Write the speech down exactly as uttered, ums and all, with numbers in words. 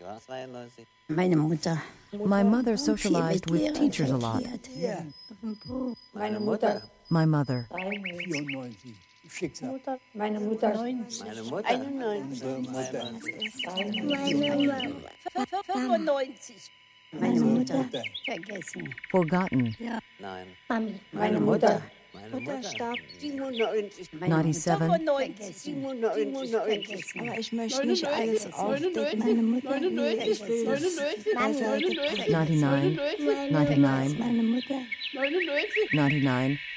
Meine Mutter. My mother socialized with teachers a lot. Meine Mutter. My mother. vierundneunzig. Schicksal. Meine Mutter. Meine Mutter. einundneunzig. fünfundneunzig. Meine Mutter. Vergessen. Forgotten. Ja. Nein. Mami. Meine Mutter. Meine Mutter Mutter. starb siebenundneunzig. ninety-seven. fünfundneunzig. siebenundneunzig. Aber ich möchte nicht alles aufdecken. Meine Mutter. neunundneunzig. ninety-nine. ninety-nine. Meine Mutter. ninety-nine.